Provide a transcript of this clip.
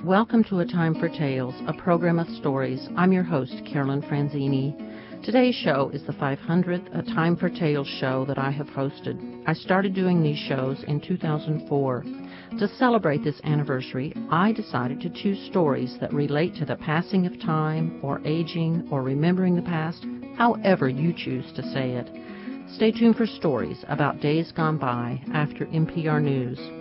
Welcome to A Time for Tales, a program of stories. I'm your host, Carolyn Franzini. Today's show is the 500th A Time for Tales show that I have hosted. I started doing these shows in 2004. To celebrate this anniversary, I decided to choose stories that relate to the passing of time, or aging, or remembering the past, however you choose to say it. Stay tuned for stories about days gone by after NPR News.